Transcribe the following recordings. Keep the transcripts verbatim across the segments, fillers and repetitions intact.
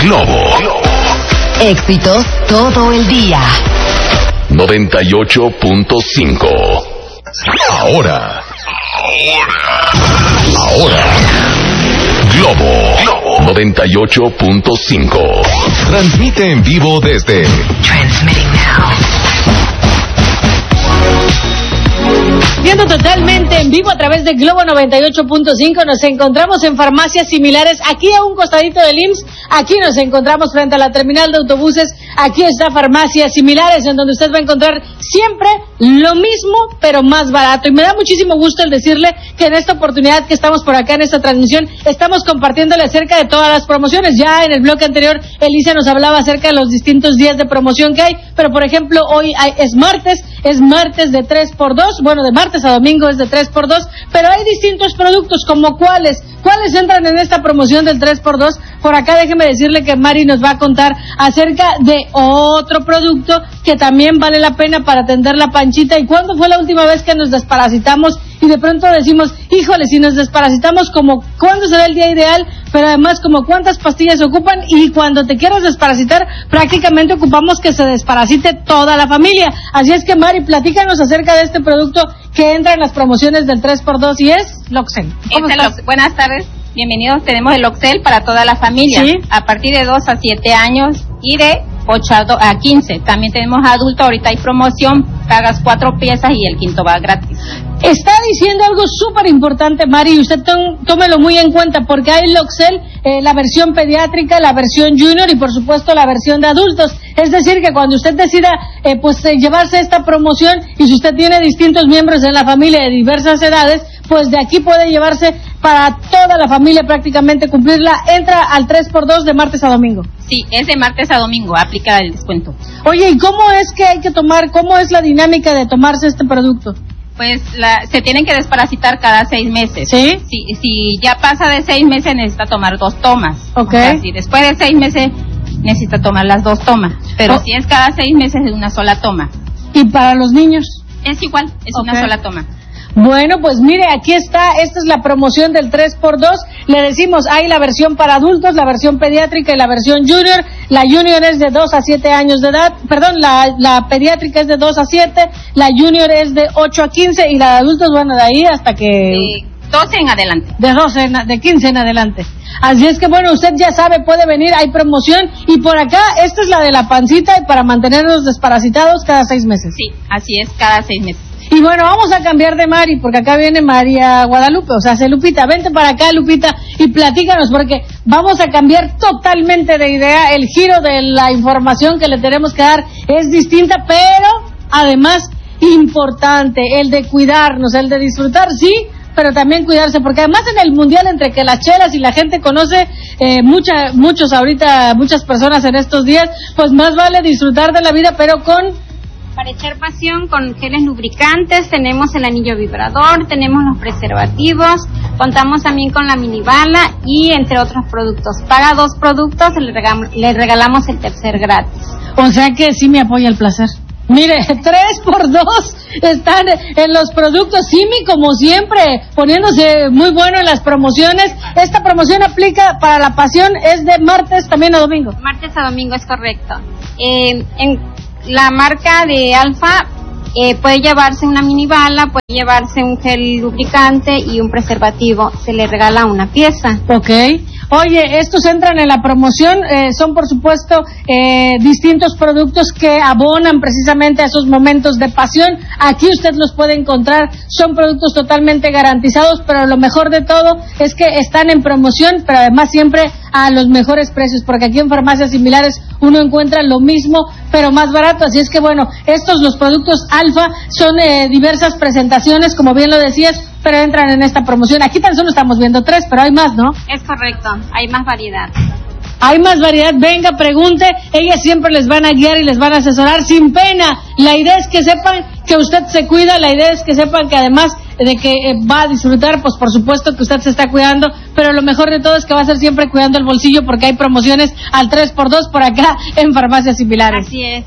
Globo. Éxitos todo el día. noventa y ocho punto cinco. Ahora. Ahora. Ahora. Globo. Globo. noventa y ocho punto cinco. Transmite en vivo desde. Transmitting now. Viendo totalmente en vivo a través de Globo noventa y ocho punto cinco, nos encontramos en farmacias similares, aquí a un costadito del I M S S, aquí nos encontramos frente a la terminal de autobuses, aquí está farmacias similares, en donde usted va a encontrar siempre lo mismo, pero más barato. Y me da muchísimo gusto el decirle que en esta oportunidad que estamos por acá en esta transmisión, estamos compartiéndole acerca de todas las promociones. Ya en el bloque anterior, Elisa nos hablaba acerca de los distintos días de promoción que hay, pero por ejemplo, hoy hay, es martes, es martes de tres por dos, bueno, de martes a domingo es de tres por dos, pero hay distintos productos, como cuáles, cuáles entran en esta promoción del tres por dos. Por acá déjeme decirle que Mari nos va a contar acerca de otro producto que también vale la pena para atender la panchita. ¿Y cuándo fue la última vez que nos desparasitamos? Y de pronto decimos, híjole, si nos desparasitamos, como ¿cuándo será el día ideal? Pero además, como cuántas pastillas ocupan, y cuando te quieras desparasitar, prácticamente ocupamos que se desparasite toda la familia. Así es que, Mari, platícanos acerca de este producto que entra en las promociones del tres por dos y es Loxel. ¿Cómo este Lox- Buenas tardes, bienvenidos. Tenemos el Loxel para toda la familia, ¿sí? A partir de dos a siete años y de ocho a quince. También tenemos adulto, ahorita hay promoción, pagas cuatro piezas y el quinto va gratis. Está diciendo algo súper importante, Mari, y usted tom, tómelo muy en cuenta, porque hay Loxel, eh, la versión pediátrica, la versión junior y por supuesto la versión de adultos. Es decir, que cuando usted decida eh, pues eh, llevarse esta promoción, y si usted tiene distintos miembros en la familia de diversas edades, pues de aquí puede llevarse para toda la familia prácticamente cumplirla. Entra al tres por dos de martes a domingo. Sí, es de martes a domingo, aplica el descuento. Oye, ¿y cómo es que hay que tomar, cómo es la dinámica de tomarse este producto? Pues la, se tienen que desparasitar cada seis meses. ¿Sí? Si, si ya pasa de seis meses, necesita tomar dos tomas. Ok. O sea, si después de seis meses, necesita tomar las dos tomas. Pero oh. si es cada seis meses, es una sola toma. ¿Y para los niños? Es igual, es okay. Una sola toma. Bueno, pues mire, aquí está, esta es la promoción del tres por dos, le decimos, hay la versión para adultos, la versión pediátrica y la versión junior. La junior es de dos a siete años de edad, perdón, la, la pediátrica es de dos a siete, la junior es de ocho a quince y la de adultos, bueno, de ahí hasta que... De doce en adelante. De doce, en, de quince en adelante. Así es que bueno, usted ya sabe, puede venir, hay promoción. Y por acá, esta es la de la pancita y para mantenernos desparasitados cada seis meses. Sí, así es, cada seis meses. Y bueno, vamos a cambiar de Mari, porque acá viene María Guadalupe, o sea, hace Lupita. Vente para acá, Lupita, y platícanos, porque vamos a cambiar totalmente de idea. El giro de la información que le tenemos que dar es distinta, pero además importante, el de cuidarnos, el de disfrutar, sí, pero también cuidarse, porque además en el mundial, entre que las chelas y la gente conoce eh, mucha, muchos ahorita, muchas personas en estos días, pues más vale disfrutar de la vida, pero con... Para echar pasión con geles lubricantes, tenemos el anillo vibrador, tenemos los preservativos, contamos también con la minibala y entre otros productos. Paga dos productos, le regalamos, le regalamos el tercer gratis. O sea que sí me apoya el placer. Mire, tres por dos están en los productos Simi, como siempre, poniéndose muy bueno en las promociones. Esta promoción aplica para la pasión, es de martes también a domingo. Martes a domingo, es correcto. Eh, en la marca de Alfa eh, puede llevarse una minibala, puede llevarse un gel lubricante y un preservativo. Se le regala una pieza. Ok. Oye, estos entran en la promoción, eh, son por supuesto eh, distintos productos que abonan precisamente a esos momentos de pasión. Aquí usted los puede encontrar, son productos totalmente garantizados, pero lo mejor de todo es que están en promoción, pero además siempre a los mejores precios, porque aquí en farmacias similares uno encuentra lo mismo, pero más barato. Así es que bueno, estos, los productos Alfa, son eh, diversas presentaciones, como bien lo decías, pero entran en esta promoción. Aquí tan solo estamos viendo tres, pero hay más, ¿no? Es correcto, hay más variedad. Hay más variedad, venga, pregunte, ellas siempre les van a guiar y les van a asesorar sin pena. La idea es que sepan que usted se cuida, la idea es que sepan que además de que eh, va a disfrutar, pues por supuesto que usted se está cuidando, pero lo mejor de todo es que va a ser siempre cuidando el bolsillo, porque hay promociones al tres por dos por acá en farmacias similares. Así es.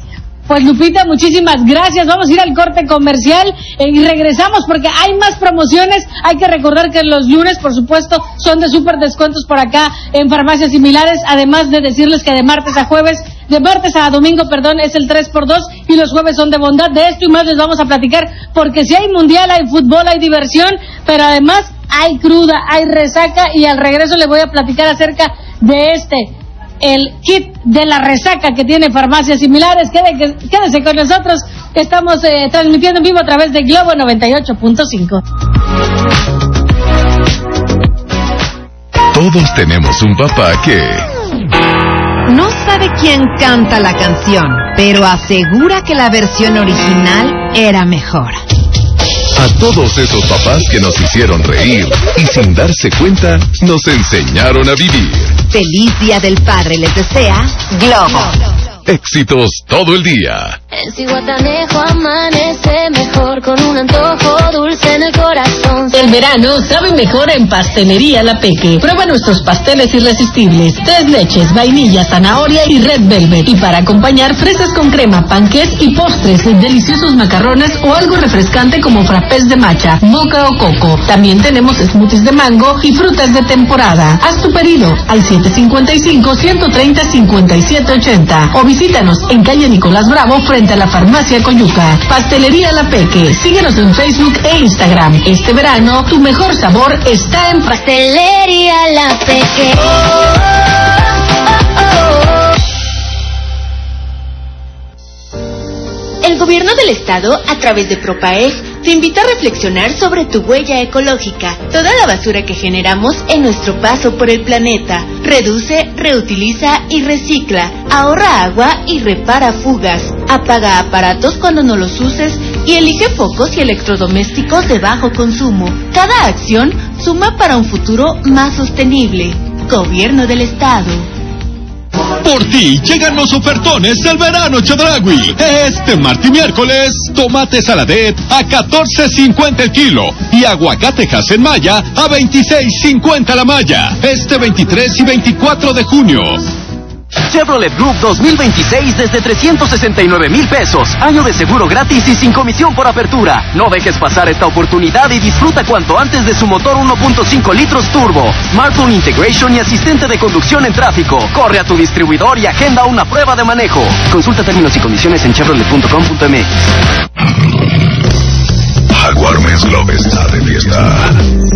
Pues Lupita, muchísimas gracias. Vamos a ir al corte comercial eh, y regresamos porque hay más promociones. Hay que recordar que los lunes, por supuesto, son de súper descuentos por acá en farmacias similares. Además de decirles que de martes a jueves, de martes a domingo, perdón, es el tres por dos y los jueves son de bondad. De esto y más les vamos a platicar porque si hay mundial, hay fútbol, hay diversión, pero además hay cruda, hay resaca y al regreso les voy a platicar acerca de este, el kit de la resaca que tiene farmacias similares. Quédese, quédese con nosotros, que estamos eh, transmitiendo en vivo a través de Globo noventa y ocho punto cinco. Todos tenemos un papá que no sabe quién canta la canción, pero asegura que la versión original era mejor. A todos esos papás que nos hicieron reír y sin darse cuenta nos enseñaron a vivir. Feliz Día del Padre les desea Globo. Éxitos todo el día. En Zihuatanejo amanece mejor con un antojo dulce en el corazón. El verano sabe mejor en Pastelería La Peque. Prueba nuestros pasteles irresistibles. Tres leches, vainilla, zanahoria y red velvet. Y para acompañar, fresas con crema, panqués y postres, deliciosos macarrones o algo refrescante como frappés de matcha, moca o coco. También tenemos smoothies de mango y frutas de temporada. Haz tu pedido al siete cinco cinco, uno tres cero, cinco siete ocho cero o visítanos en calle Nicolás Bravo frente a la farmacia Coyuca. Pastelería La Peque. Síguenos en Facebook e Instagram. Este verano, tu mejor sabor está en Pastelería La Peque. El gobierno del estado, a través de Propaez, te invita a reflexionar sobre tu huella ecológica, toda la basura que generamos en nuestro paso por el planeta. Reduce, reutiliza y recicla. Ahorra agua y repara fugas. Apaga aparatos cuando no los uses y elige focos y electrodomésticos de bajo consumo. Cada acción suma para un futuro más sostenible. Gobierno del estado. Por ti llegan los ofertones del verano Chedraui. Este martes y miércoles, tomate saladet a catorce cincuenta el kilo y aguacate en malla a veintiséis cincuenta la malla. Este veintitrés y veinticuatro de junio. Chevrolet Group dos mil veintiséis desde trescientos sesenta y nueve mil pesos. Año de seguro gratis y sin comisión por apertura. No dejes pasar esta oportunidad y disfruta cuanto antes de su motor uno punto cinco litros turbo, Smartphone Integration y asistente de conducción en tráfico. Corre a tu distribuidor y agenda una prueba de manejo. Consulta términos y condiciones en chevrolet punto com punto m x. Jaguar Men's Club está de fiesta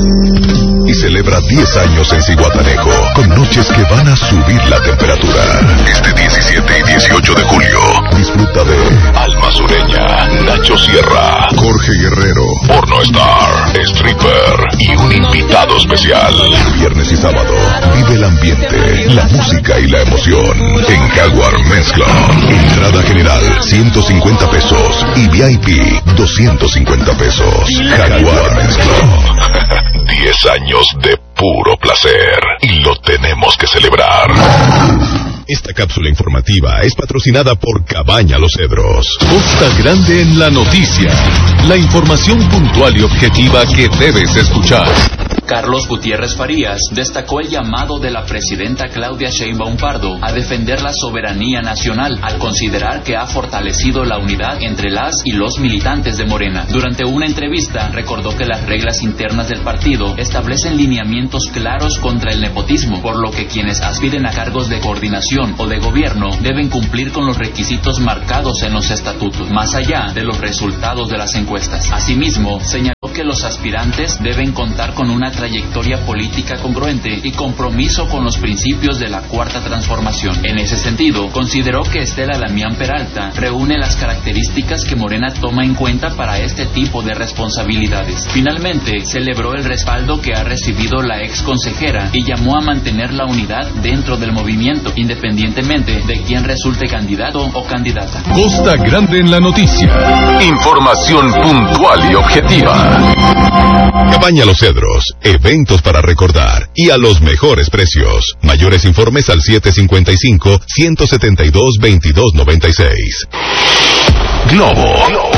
y celebra diez años en Zihuatanejo con noches que van a subir la temperatura. Este diecisiete y dieciocho de julio disfruta de Alma Sureña, Nacho Sierra, Jorge Guerrero, Porno Star, Stripper y un invitado especial. Viernes y sábado vive el ambiente, la música y la emoción en Jaguar Men's Club. Entrada general ciento cincuenta pesos y V I P doscientos cincuenta pesos. Jaguar Men's Club. diez años de puro placer y lo tenemos que celebrar. Esta cápsula informativa es patrocinada por Cabaña Los Cedros. Costa Grande en la noticia. La información puntual y objetiva que debes escuchar. Carlos Gutiérrez Farías destacó el llamado de la presidenta Claudia Sheinbaum Pardo a defender la soberanía nacional, al considerar que ha fortalecido la unidad entre las y los militantes de Morena. Durante una entrevista, recordó que las reglas internas del partido establecen lineamientos claros contra el nepotismo, por lo que quienes aspiren a cargos de coordinación o de gobierno deben cumplir con los requisitos marcados en los estatutos, más allá de los resultados de las encuestas. Asimismo, señaló que los aspirantes deben contar con una trayectoria política congruente y compromiso con los principios de la Cuarta Transformación. En ese sentido, consideró que Estela Damián Peralta reúne las características que Morena toma en cuenta para este tipo de responsabilidades. Finalmente, celebró el respaldo que ha recibido la ex consejera y llamó a mantener la unidad dentro del movimiento, independientemente de quién resulte candidato o candidata. Costa Grande en la noticia. Información puntual y objetiva. Cabaña Los Cedros. Eventos para recordar y a los mejores precios. Mayores informes al siete cinco cinco, uno siete dos, veintidós noventa y seis. Globo.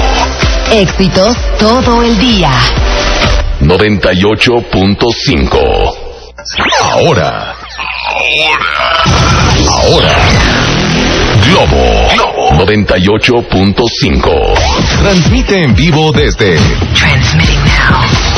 Éxitos todo el día. noventa y ocho punto cinco. Ahora. Ahora. Ahora. Globo. Globo. noventa y ocho punto cinco. Transmite en vivo desde Transmitting now.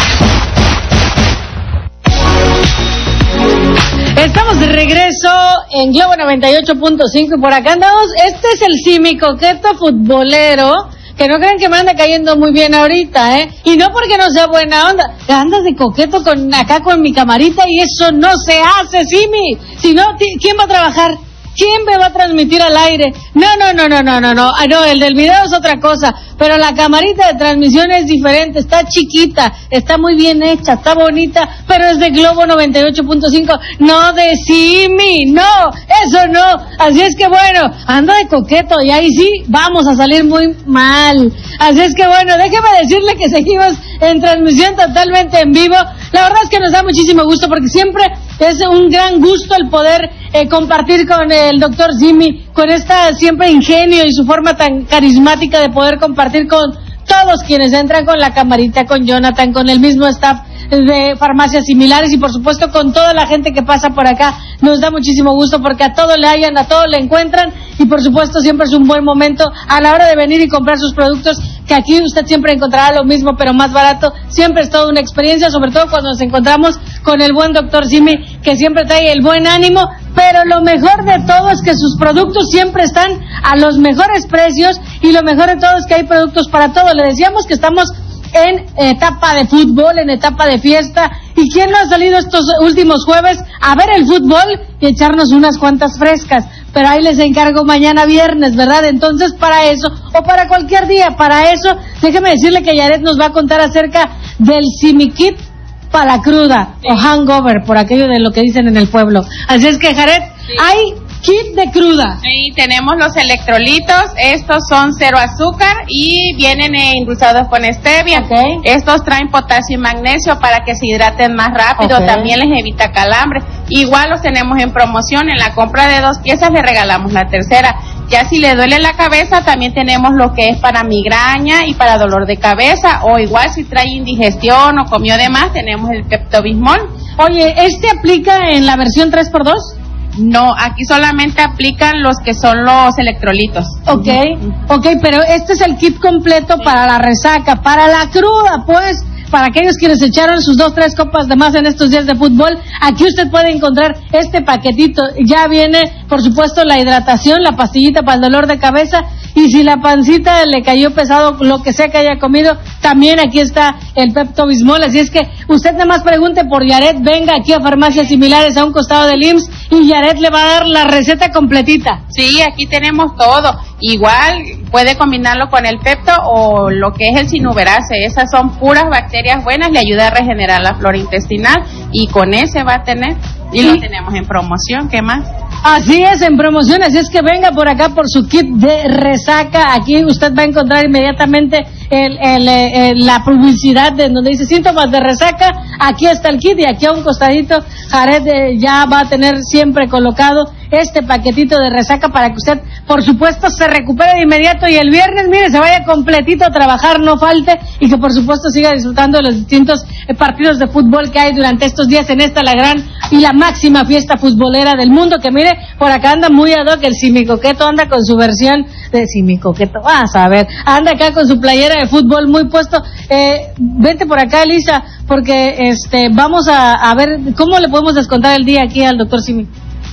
Estamos de regreso en Globo noventa y ocho punto cinco y por acá andamos. Este es el Simi Coqueto futbolero, que no crean que me anda cayendo muy bien ahorita, ¿eh? Y no porque no sea buena onda, andas de coqueto con acá con mi camarita y eso no se hace, Simi. Si no, ¿quién va a trabajar? ¿Quién me va a transmitir al aire? No, no, no, no, no, no, no, ah, no, el del video es otra cosa, pero la camarita de transmisión es diferente, está chiquita, está muy bien hecha, está bonita, pero es de Globo noventa y ocho punto cinco, no de Simi, no, eso no, así es que bueno, ando de coqueto y ahí sí vamos a salir muy mal, así es que bueno, déjeme decirle que seguimos en transmisión totalmente en vivo. La verdad es que nos da muchísimo gusto porque siempre es un gran gusto el poder eh, compartir con el doctor Simi, con esta siempre ingenio y su forma tan carismática de poder compartir con todos quienes entran con la camarita, con Jonathan, con el mismo staff de farmacias similares y por supuesto con toda la gente que pasa por acá. Nos da muchísimo gusto porque a todo le hallan, a todo le encuentran y por supuesto siempre es un buen momento a la hora de venir y comprar sus productos, que aquí usted siempre encontrará lo mismo pero más barato. Siempre es toda una experiencia, sobre todo cuando nos encontramos con el buen doctor Simi, que siempre trae el buen ánimo, pero lo mejor de todo es que sus productos siempre están a los mejores precios y lo mejor de todo es que hay productos para todo. Le decíamos que estamos en etapa de fútbol, en etapa de fiesta, y quién no ha salido estos últimos jueves a ver el fútbol y echarnos unas cuantas frescas, pero ahí les encargo mañana viernes, ¿verdad? Entonces para eso, o para cualquier día, para eso, déjeme decirle que Yaret nos va a contar acerca del Simi Kit para la cruda, sí, o hangover, por aquello de lo que dicen en el pueblo. Así es que, Yaret, sí, hay kit de cruda. Sí, tenemos los electrolitos, estos son cero azúcar y vienen endulzados con stevia. Okay. Estos traen potasio y magnesio para que se hidraten más rápido, okay, también les evita calambre. Igual los tenemos en promoción, en la compra de dos piezas le regalamos la tercera. Ya si le duele la cabeza, también tenemos lo que es para migraña y para dolor de cabeza, o igual si trae indigestión o comió de más, tenemos el Pepto-Bismol. Oye, ¿este aplica en la versión tres por dos? No, aquí solamente aplican los que son los electrolitos. Ok, ok, pero este es el kit completo, sí, para la resaca, para la cruda, pues, para aquellos quienes echaron sus dos, tres copas de más en estos días de fútbol. Aquí usted puede encontrar este paquetito. Ya viene, por supuesto, la hidratación, la pastillita para el dolor de cabeza, y si la pancita le cayó pesado, lo que sea que haya comido, también aquí está el Pepto-Bismol. Así es que usted nada más pregunte por Yaret, venga aquí a farmacias similares a un costado del I M S S y Yaret le va a dar la receta completita. Sí, aquí tenemos todo. Igual puede combinarlo con el Pepto o lo que es el Sinuberase. Esas son puras bacterias buenas, le ayuda a regenerar la flora intestinal y con ese va a tener. Y ¿sí? Lo tenemos en promoción, ¿qué más? Así es, en promoción, así es que venga por acá por su kit de resaca. Aquí usted va a encontrar inmediatamente el, el, el, la publicidad de donde dice síntomas de resaca. Aquí está el kit y aquí a un costadito Jared eh, ya va a tener siempre colocado este paquetito de resaca para que usted, por supuesto, se recupere de inmediato y el viernes, mire, se vaya completito a trabajar, no falte, y que por supuesto siga disfrutando de los distintos eh, partidos de fútbol que hay durante estos días en esta la gran y la máxima fiesta futbolera del mundo. Que mire, por acá anda muy ad hoc el Simi Coqueto, anda con su versión de Simi Coqueto, vas a ver, anda acá con su playera de fútbol muy puesto. Eh, vente por acá, Elisa, porque este vamos a, a ver cómo le podemos descontar el día aquí al doctor Simi.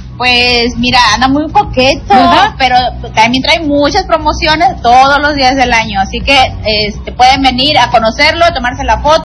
Pues mira, anda muy coqueto, ¿verdad? Pero también trae muchas promociones todos los días del año, así que este pueden venir a conocerlo, a tomarse la foto,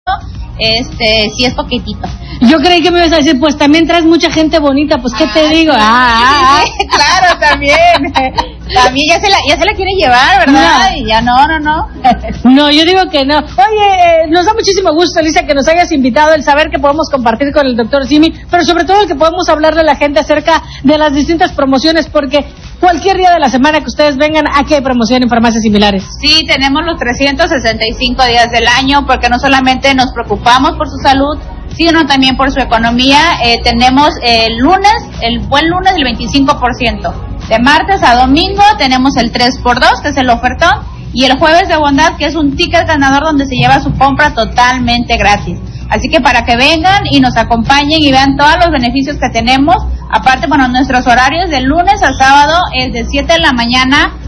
este sí es coquetito. Yo creí que me ibas a decir, pues también traes mucha gente bonita, pues qué ah, te digo. Sí, ah, sí, sí, claro, también. También ya se la ya se la quiere llevar, ¿verdad? No. Y ya no, no, no. No, yo digo que no. Oye, eh, nos da muchísimo gusto, Elisa, que nos hayas invitado, el saber que podemos compartir con el doctor Simi, pero sobre todo el que podemos hablarle a la gente acerca de las distintas promociones, porque cualquier día de la semana que ustedes vengan, aquí hay promoción en farmacias similares. Sí, tenemos los trescientos sesenta y cinco días del año, porque no solamente nos preocupamos por su salud, sino también por su economía. Eh, tenemos el lunes, el buen lunes, el veinticinco por ciento. De martes a domingo tenemos el tres por dos, que es el ofertón, y el jueves de bondad, que es un ticket ganador donde se lleva su compra totalmente gratis. Así que para que vengan y nos acompañen y vean todos los beneficios que tenemos. Aparte, bueno, nuestros horarios de lunes a sábado es de siete de la mañana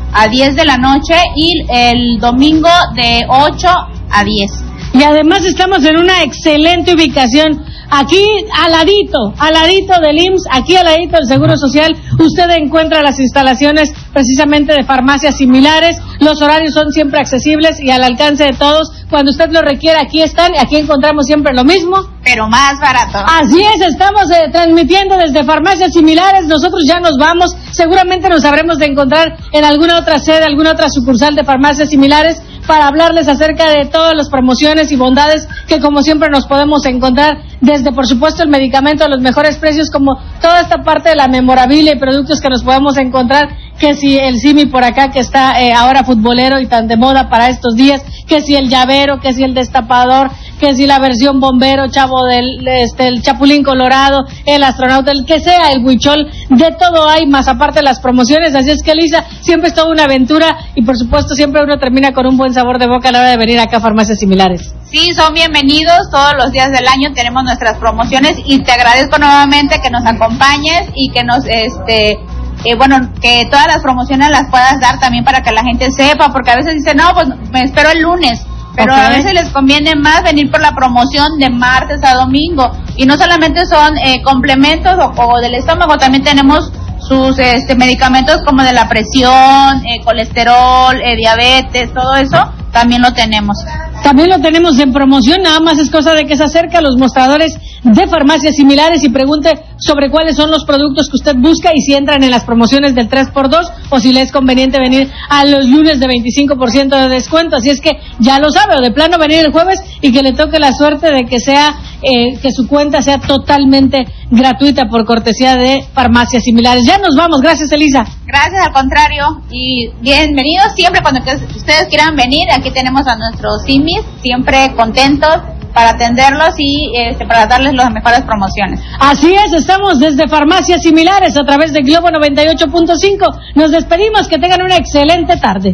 a diez de la noche y el domingo de ocho a diez. Y además estamos en una excelente ubicación. Aquí, al ladito, al ladito del I M S S, aquí al ladito del Seguro Social, usted encuentra las instalaciones precisamente de farmacias similares. Los horarios son siempre accesibles y al alcance de todos. Cuando usted lo requiera, aquí están, y aquí encontramos siempre lo mismo, pero más barato. Así es, estamos eh, transmitiendo desde farmacias similares. Nosotros ya nos vamos, seguramente nos habremos de encontrar en alguna otra sede, alguna otra sucursal de farmacias similares, para hablarles acerca de todas las promociones y bondades que como siempre nos podemos encontrar, desde por supuesto el medicamento a los mejores precios, como toda esta parte de la memorabilia y productos que nos podemos encontrar, que si el Simi por acá que está eh, ahora futbolero y tan de moda para estos días, que si el llavero, que si el destapador, que si la versión bombero, chavo del este el chapulín colorado, el astronauta, el que sea, el huichol, de todo hay, más aparte las promociones. Así es que, Elisa, siempre es toda una aventura y por supuesto siempre uno termina con un buen sabor de boca a la hora de venir acá a farmacias similares. Sí, son bienvenidos todos los días del año, tenemos nuestras promociones y te agradezco nuevamente que nos acompañes y que nos este Eh, bueno, que todas las promociones las puedas dar también para que la gente sepa, porque a veces dicen, no, pues me espero el lunes, pero okay, a veces les conviene más venir por la promoción de martes a domingo, y no solamente son eh, complementos o, o del estómago, también tenemos sus este, medicamentos como de la presión, eh, colesterol, eh, diabetes, todo eso, también lo tenemos. También lo tenemos en promoción, nada más es cosa de que se acerque a los mostradores de farmacias similares y pregunte sobre cuáles son los productos que usted busca y si entran en las promociones del tres por dos o si le es conveniente venir a los lunes de veinticinco por ciento de descuento. Así es que ya lo sabe, o de plano venir el jueves y que le toque la suerte de que sea eh, que su cuenta sea totalmente gratuita por cortesía de farmacias similares. Ya nos vamos, gracias, Elisa. Gracias, al contrario, y bienvenidos siempre cuando ustedes quieran venir. Aquí tenemos a nuestros simis, siempre contentos para atenderlos y este, para darles las mejores promociones. Así es, estamos desde Farmacias Similares a través de Globo noventa y ocho punto cinco. Nos despedimos, que tengan una excelente tarde.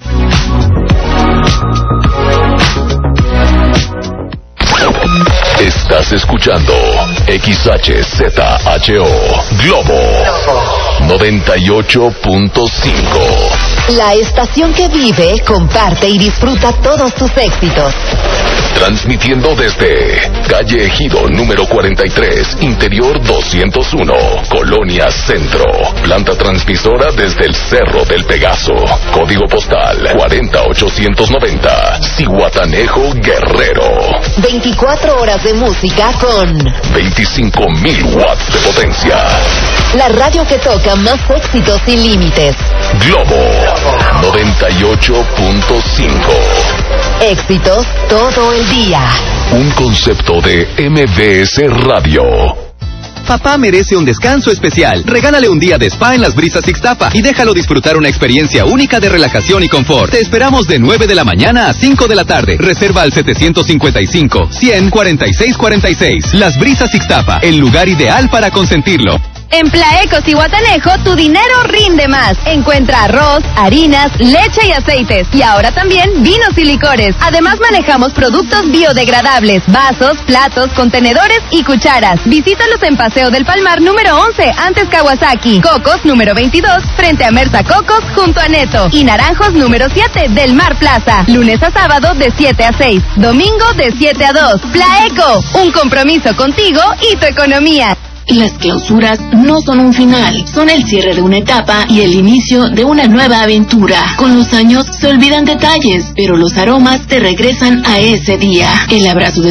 Estás escuchando X H Z H O Globo noventa y ocho punto cinco. La estación que vive, comparte y disfruta todos tus éxitos. Transmitiendo desde calle Ejido número cuarenta y tres, interior doscientos uno, Colonia Centro. Planta transmisora desde el Cerro del Pegaso. Código postal cuarenta ochocientos noventa, Zihuatanejo, Guerrero. veinticuatro horas de música con veinticinco mil watts de potencia. La radio que toca más éxitos sin límites. Globo noventa y ocho punto cinco. Éxitos todo el día. Un concepto de M B S Radio. Papá merece un descanso especial. Regálale un día de spa en Las Brisas Ixtapa y déjalo disfrutar una experiencia única de relajación y confort. Te esperamos de nueve de la mañana a cinco de la tarde. Reserva al setecientos cincuenta y cinco, cien, cuarenta y seis cuarenta y seis. Las Brisas Ixtapa, el lugar ideal para consentirlo. En Plaecos y Guatanejo, tu dinero rinde más. Encuentra arroz, harinas, leche y aceites. Y ahora también vinos y licores. Además manejamos productos biodegradables, vasos, platos, contenedores y cucharas. Visítalos en Paseo del Palmar número once, antes Kawasaki. Cocos número veintidós, frente a Mersa Cocos, junto a Neto. Y Naranjos número siete, del Mar Plaza. Lunes a sábado de siete a seis. Domingo de siete a dos. Plaeco, un compromiso contigo y tu economía. Las clausuras no son un final, son el cierre de una etapa y el inicio de una nueva aventura. Con los años se olvidan detalles, pero los aromas te regresan a ese día. El abrazo de